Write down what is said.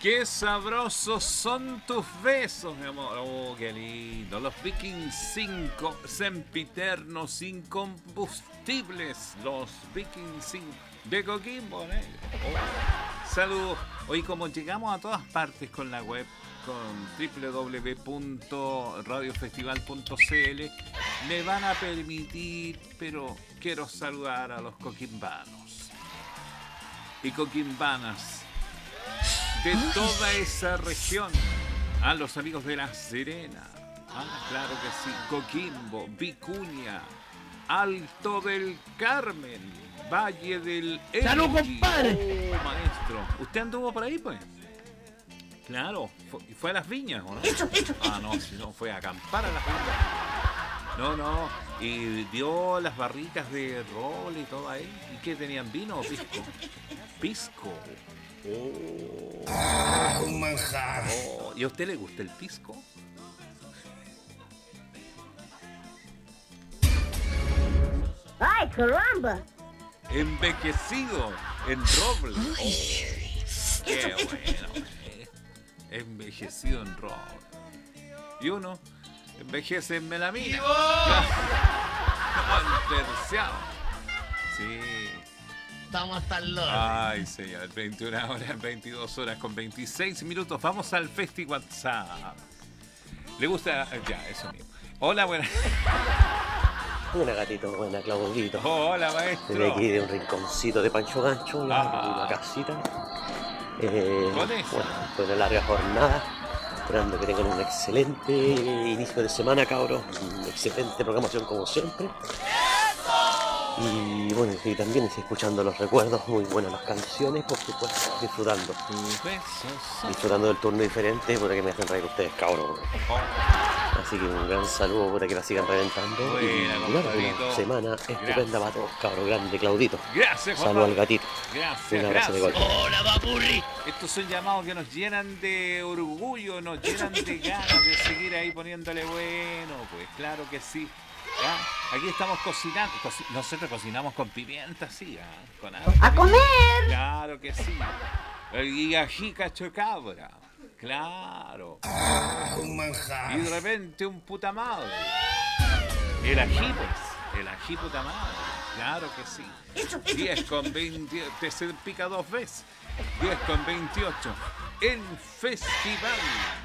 Qué sabrosos son tus besos, mi amor. Oh, qué lindo. Los Vikings 5, sempiternos, incombustibles. Los Vikings 5 de Coquimbo Negro. Oh. Saludos. Hoy como llegamos a todas partes con la web, con www.radiofestival.cl, me van a permitir, pero quiero saludar a los coquimbanos y coquimbanas de toda esa región, a los amigos de La Serena, claro que sí, Coquimbo, Vicuña, Alto del Carmen, Valle del Elqui. ¡Salud, compadre! Oh, maestro, ¿usted anduvo por ahí, pues? Claro, fue a las viñas, ¿o no? Ah, no, si no, fue a acampar a las viñas. No, y dio las barricas de roble y todo ahí. ¿Y qué tenían, vino o pisco? Pisco. Oh. Un manjar. Oh. ¿Y a usted le gusta el pisco? ¡Ay, caramba! Envejecido en roble. Oh. Qué bueno. Envejecido en roble. Y uno envejece en melamina. Terciado. Sí. Estamos hasta el loro. Ay, señor. 21 horas, 22 horas con 26 minutos. Vamos al Festi WhatsApp. ¿Le gusta? Ya, eso mismo. Hola, buenas. Buena, gatito, buena, Claudito. Hola, maestro. Desde aquí de un rinconcito de Pancho Gancho, una casita. ¿Con eso? Bueno, fue una larga jornada. Esperando que tengan un excelente inicio de semana, cabros. Una excelente programación como siempre. Y bueno, y también estoy escuchando los recuerdos, muy buenas las canciones, por supuesto, disfrutando del turno diferente, porque me hacen reír ustedes, cabros. Así que un gran saludo para que la sigan reventando. Buena, y compadrito. una semana estupenda para todos, cabros. Grande, Claudito. Gracias, Saludos al gatito. Gracias, Un abrazo de gol. ¡Hola, papurri! Estos son llamados que nos llenan de orgullo, nos llenan de ganas de seguir ahí poniéndole bueno, pues claro que sí. ¿Ya? Aquí estamos cocinando, nosotros cocinamos con pimienta, sí, con algo. ¡A comer! Claro que sí. Y ají cachocabra, claro. Un manjar. Y de repente un puta madre. El ají, pues, el ají puta madre, claro que sí. 10 con 20, te se pica dos veces. 10 con 28. En festival